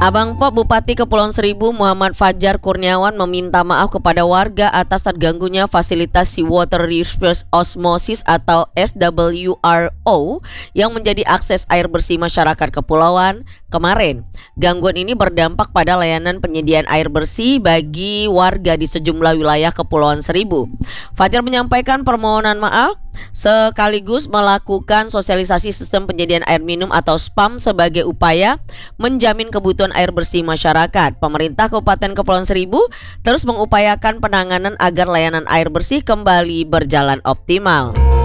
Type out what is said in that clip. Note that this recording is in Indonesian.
Abang Po Bupati Kepulauan Seribu Muhammad Fajar Kurniawan meminta maaf kepada warga atas terganggunya fasilitas Seawater Reverse Osmosis atau SWRO yang menjadi akses air bersih masyarakat kepulauan kemarin. Gangguan ini berdampak pada layanan penyediaan air bersih bagi warga di sejumlah wilayah Kepulauan Seribu. Fajar menyampaikan permohonan maaf sekaligus melakukan sosialisasi sistem penyediaan air minum atau SPAM sebagai upaya menjamin kebutuhan air bersih masyarakat. Pemerintah Kabupaten Kepulauan Seribu terus mengupayakan penanganan agar layanan air bersih kembali berjalan optimal.